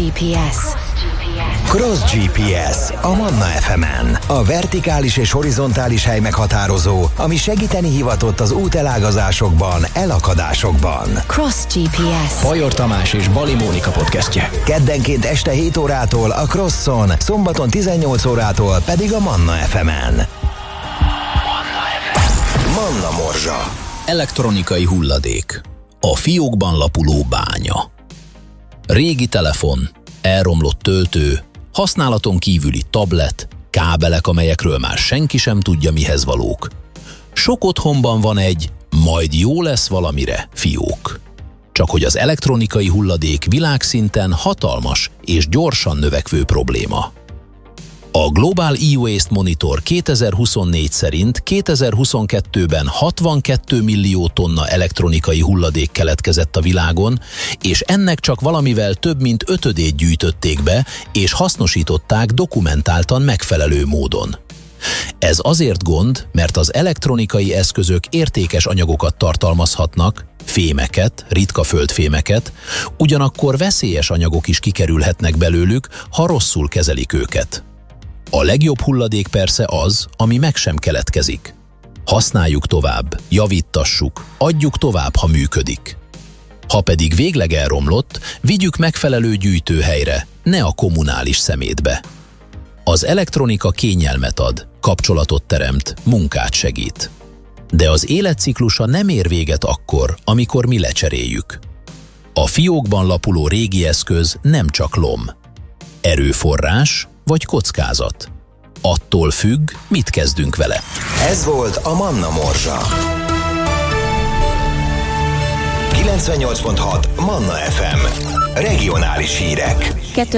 GPS. Cross GPS a Manna FM-en. A vertikális és horizontális hely meghatározó, ami segíteni hivatott az útelágazásokban, elakadásokban. Cross GPS. Bajor Tamás és Bali Mónika podcastje. Keddenként este 7 órától a Crosson, szombaton 18 órától pedig a Manna FM-en. Manna Morzsa. Elektronikai hulladék. A fiókban lapuló bánya. Régi telefon, elromlott töltő, használaton kívüli tablet, kábelek, amelyekről már senki sem tudja, mihez valók. Sok otthonban van egy majd jó lesz valamire fiók. Csak hogy az elektronikai hulladék világszinten hatalmas és gyorsan növekvő probléma. A Global E-Waste Monitor 2024 szerint 2022-ben 62 millió tonna elektronikai hulladék keletkezett a világon, és ennek csak valamivel több mint 1/5 gyűjtötték be, és hasznosították dokumentáltan megfelelő módon. Ez azért gond, mert az elektronikai eszközök értékes anyagokat tartalmazhatnak, fémeket, ritka földfémeket, ugyanakkor veszélyes anyagok is kikerülhetnek belőlük, ha rosszul kezelik őket. A legjobb hulladék persze az, ami meg sem keletkezik. Használjuk tovább, javítassuk, adjuk tovább, ha működik. Ha pedig végleg elromlott, vigyük megfelelő gyűjtőhelyre, ne a kommunális szemétbe. Az elektronika kényelmet ad, kapcsolatot teremt, munkát segít. De az életciklusa nem ér véget akkor, amikor mi lecseréljük. A fiókban lapuló régi eszköz nem csak lom. Erőforrás vagy kockázat. Attól függ, mit kezdünk vele. Ez volt a Manna Morzsa. 98.6 Manna FM. Regionális hírek.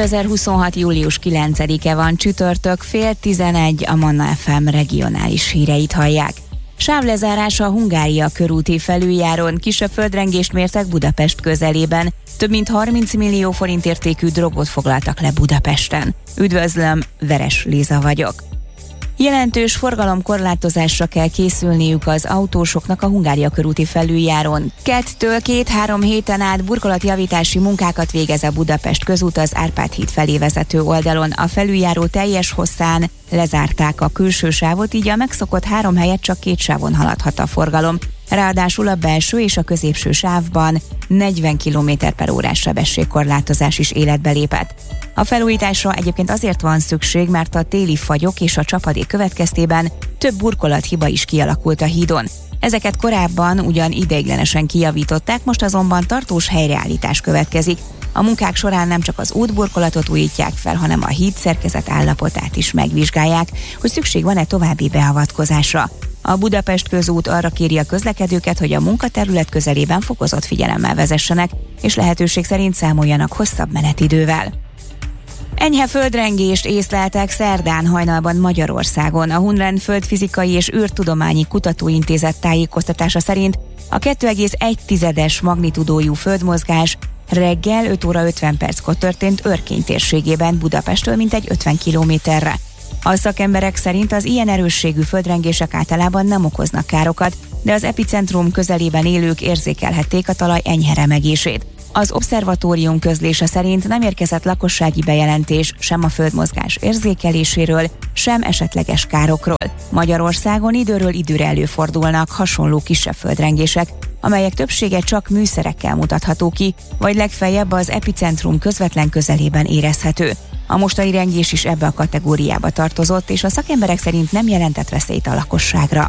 2026. július 9-e van, csütörtök, 10:30, a Manna FM regionális híreit hallják. Sávlezárás a Hungária körúti felüljáron, kisebb földrengést mértek Budapest közelében. Több mint 30 millió forint értékű drogot foglaltak le Budapesten. Üdvözlöm, Veres Liza vagyok. Jelentős forgalomkorlátozásra kell készülniük az autósoknak a Hungária körúti felüljáron. 2-3 héten át burkolatjavítási munkákat végez a Budapest közút az Árpád híd felé vezető oldalon. A felüljáró teljes hosszán lezárták a külső sávot, így a megszokott 3 helyett csak 2 sávon haladhat a forgalom. Ráadásul a belső és a középső sávban 40 km/h sebességkorlátozás is életbe lépett. A felújításra egyébként azért van szükség, mert a téli fagyok és a csapadék következtében több burkolathiba is kialakult a hídon. Ezeket korábban ugyan ideiglenesen kijavították, most azonban tartós helyreállítás következik. A munkák során nem csak az útburkolatot újítják fel, hanem a híd szerkezet állapotát is megvizsgálják, hogy szükség van-e további beavatkozásra. A Budapest közút arra kéri a közlekedőket, hogy a munkaterület közelében fokozott figyelemmel vezessenek, és lehetőség szerint számoljanak hosszabb menetidővel. Enyhe földrengést észleltek szerdán hajnalban Magyarországon. A Hunren Földfizikai és űrtudományi kutatóintézet tájékoztatása szerint a 2,1-es magnitudójú földmozgás reggel 5 óra 50 perckor történt Örkény térségében, Budapesttől mintegy 50 kilométerre. A szakemberek szerint az ilyen erősségű földrengések általában nem okoznak károkat, de az epicentrum közelében élők érzékelhették a talaj enyhe remegését. Az obszervatórium közlése szerint nem érkezett lakossági bejelentés sem a földmozgás érzékeléséről, sem esetleges károkról. Magyarországon időről időre előfordulnak hasonló kisebb földrengések, amelyek többsége csak műszerekkel mutatható ki, vagy legfeljebb az epicentrum közvetlen közelében érezhető. A mostani rengés is ebbe a kategóriába tartozott, és a szakemberek szerint nem jelentett veszélyt a lakosságra.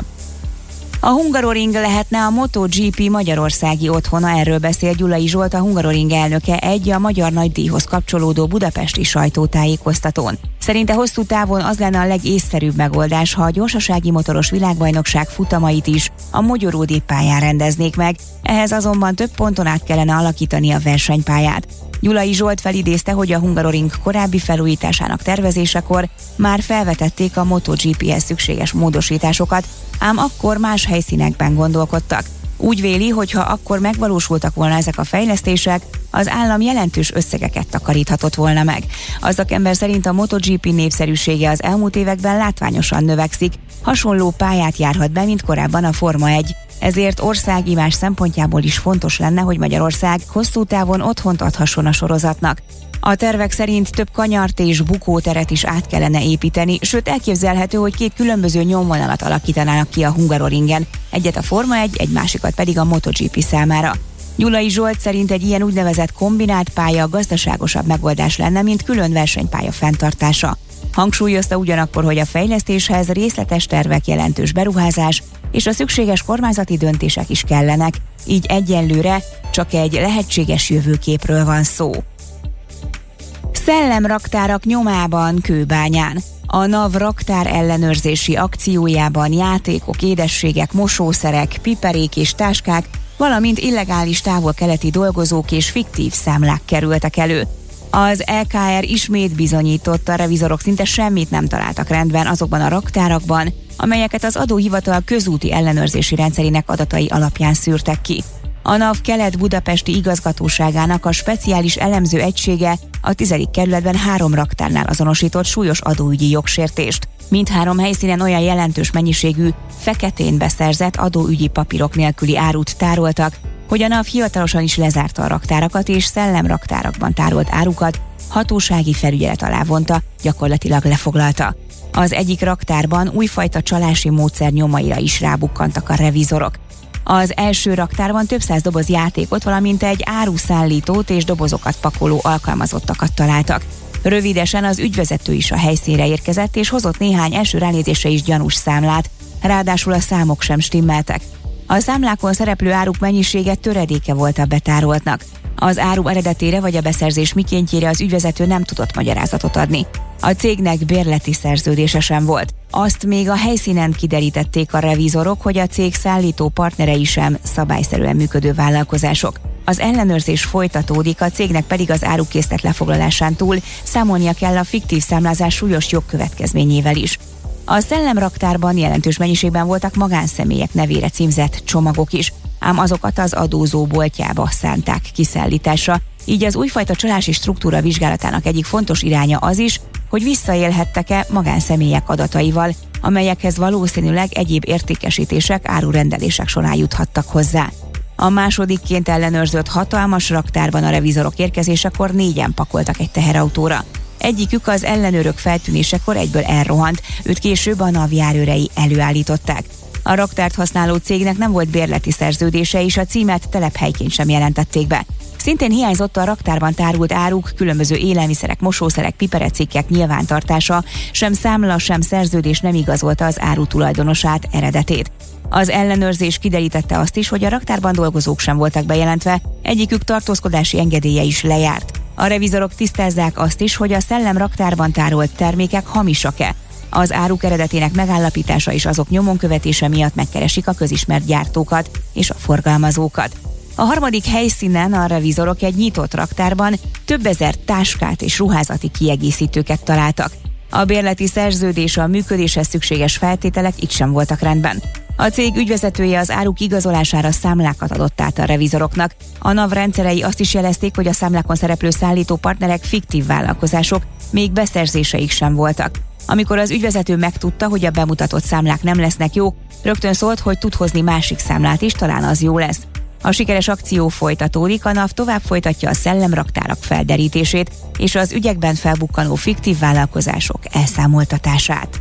A Hungaroring lehetne a MotoGP magyarországi otthona, erről beszél Gyulai Zsolt, a Hungaroring elnöke a magyar nagydíjhoz kapcsolódó budapesti sajtótájékoztatón. Szerinte hosszú távon az lenne a legészszerűbb megoldás, ha a gyorsasági motoros világbajnokság futamait is a Mogyoródi pályán rendeznék meg, ehhez azonban több ponton át kellene alakítani a versenypályát. Gyulai Zsolt felidézte, hogy a Hungaroring korábbi felújításának tervezésekor már felvetették a MotoGP-hez szükséges módosításokat, ám akkor más helyszínekben gondolkodtak. Úgy véli, hogy ha akkor megvalósultak volna ezek a fejlesztések, az állam jelentős összegeket takaríthatott volna meg. A szakember szerint a MotoGP népszerűsége az elmúlt években látványosan növekszik, hasonló pályát járhat be, mint korábban a Forma 1, ezért országimázs szempontjából is fontos lenne, hogy Magyarország hosszú távon otthont adhasson a sorozatnak. A tervek szerint több kanyart és bukóteret is át kellene építeni, sőt elképzelhető, hogy 2 különböző nyomvonalat alakítanának ki a Hungaroringen, egyet a Forma 1, egy másikat pedig a MotoGP számára. Gyulai Zsolt szerint egy ilyen úgynevezett kombinált pálya gazdaságosabb megoldás lenne, mint külön versenypálya fenntartása. Hangsúlyozta ugyanakkor, hogy a fejlesztéshez részletes tervek, jelentős beruházás és a szükséges kormányzati döntések is kellenek, így egyenlőre csak egy lehetséges jövőképről van szó. Szellemraktárak nyomában Kőbányán. A NAV raktár ellenőrzési akciójában játékok, édességek, mosószerek, piperék és táskák, valamint illegális távol-keleti dolgozók és fiktív számlák kerültek elő. Az LKR ismét bizonyította, a revizorok szinte semmit nem találtak rendben azokban a raktárakban, amelyeket az adóhivatal közúti ellenőrzési rendszerének adatai alapján szűrtek ki. A NAV kelet-budapesti igazgatóságának a speciális elemző egysége a 10. kerületben 3 raktárnál azonosított súlyos adóügyi jogsértést. Mindhárom helyszínen olyan jelentős mennyiségű, feketén beszerzett adóügyi papírok nélküli árut tároltak, hogy a NAV hivatalosan is lezárta a raktárakat és szellemraktárakban tárolt árukat hatósági felügyelet alá vonta, gyakorlatilag lefoglalta. Az egyik raktárban újfajta csalási módszer nyomaira is rábukkantak a revizorok. Az első raktárban több száz doboz játékot, valamint egy áruszállítót és dobozokat pakoló alkalmazottakat találtak. Rövidesen az ügyvezető is a helyszínre érkezett, és hozott néhány első ránézésre is gyanús számlát, ráadásul a számok sem stimmeltek. A számlákon szereplő áruk mennyisége töredéke volt a betároltnak. Az áru eredetére vagy a beszerzés mikéntjére az ügyvezető nem tudott magyarázatot adni. A cégnek bérleti szerződése sem volt. Azt még a helyszínen kiderítették a revizorok, hogy a cég szállító partnerei sem szabályszerűen működő vállalkozások. Az ellenőrzés folytatódik, a cégnek pedig az árukészlet lefoglalásán túl számolnia kell a fiktív számlázás súlyos jogkövetkezményével is. A szellemraktárban jelentős mennyiségben voltak magánszemélyek nevére címzett csomagok is, ám azokat az adózó boltjába szánták kiszállításra. Így az újfajta csalási struktúra vizsgálatának egyik fontos iránya az is, hogy visszaélhettek-e magánszemélyek adataival, amelyekhez valószínűleg egyéb értékesítések, árurendelések során juthattak hozzá. A másodikként ellenőrzött hatalmas raktárban a revizorok érkezésekor 4-en pakoltak egy teherautóra. Egyikük az ellenőrök feltűnésekor egyből elrohant, őt később a NAV járőrei előállították. A raktárt használó cégnek nem volt bérleti szerződése, és a címet telephelyként sem jelentették be. Szintén hiányzott a raktárban tárult áruk, különböző élelmiszerek, mosószerek, piperecikkek nyilvántartása, sem számla, sem szerződés nem igazolta az áru tulajdonosát, eredetét. Az ellenőrzés kiderítette azt is, hogy a raktárban dolgozók sem voltak bejelentve, egyikük tartózkodási engedélye is lejárt. A revizorok tisztázzák azt is, hogy a szellemraktárban tárolt termékek hamisak-e. Az áruk eredetének megállapítása és azok nyomon követése miatt megkeresik a közismert gyártókat és a forgalmazókat. A harmadik helyszínen a revizorok egy nyitott raktárban több ezer táskát és ruházati kiegészítőket találtak. A bérleti szerződés, a működéshez szükséges feltételek itt sem voltak rendben. A cég ügyvezetője az áruk igazolására számlákat adott át a revizoroknak. A NAV rendszerei azt is jelezték, hogy a számlákon szereplő szállító partnerek fiktív vállalkozások, még beszerzéseik sem voltak. Amikor az ügyvezető megtudta, hogy a bemutatott számlák nem lesznek jók, rögtön szólt, hogy tud hozni másik számlát is, talán az jó lesz. A sikeres akció folytatódik, a NAV tovább folytatja a szellemraktárak felderítését és az ügyekben felbukkanó fiktív vállalkozások elszámoltatását.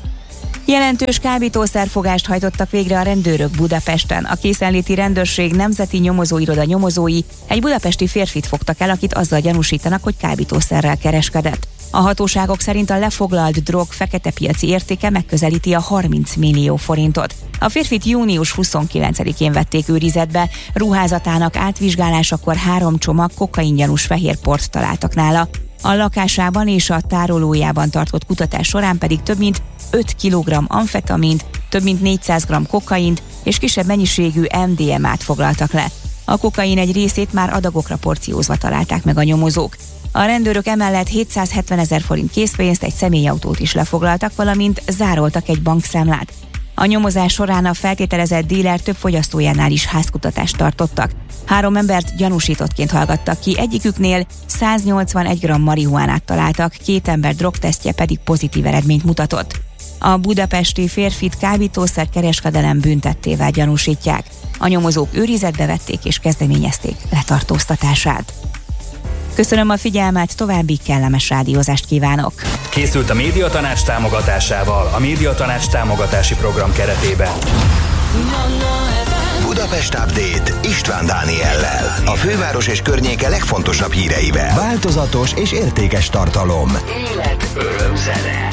Jelentős kábítószerfogást hajtottak végre a rendőrök Budapesten. A készenléti rendőrség nemzeti nyomozóiroda nyomozói egy budapesti férfit fogtak el, akit azzal gyanúsítanak, hogy kábítószerrel kereskedett. A hatóságok szerint a lefoglalt drog fekete piaci értéke megközelíti a 30 millió forintot. A férfit június 29-én vették őrizetbe, ruházatának átvizsgálásakor 3 csomag kokaiнгyanús fehérport találtak nála. A lakásában és a tárolójában tartott kutatás során pedig több mint 5 kg amfetamint, több mint 400 g kokaint és kisebb mennyiségű MDMA-t foglaltak le. A kokain egy részét már adagokra porciózva találták meg a nyomozók. A rendőrök emellett 770 000 forint készpénzt, egy személyautót is lefoglaltak, valamint zároltak egy bankszámlát. A nyomozás során a feltételezett díler több fogyasztójánál is házkutatást tartottak. 3 embert gyanúsítottként hallgattak ki, egyiküknél 181 g marihuánát találtak, 2 ember drogtesztje pedig pozitív eredményt mutatott. A budapesti férfit kábítószer kereskedelem büntettével gyanúsítják. A nyomozók őrizetbe vették és kezdeményezték letartóztatását. Köszönöm a figyelmet, további kellemes rádiózást kívánok! Készült a Médiatanács támogatásával, a Médiatanács támogatási program keretében. Budapest Update István Dániellel. A főváros és környéke legfontosabb híreivel. Változatos és értékes tartalom. Élet, öröm, zene.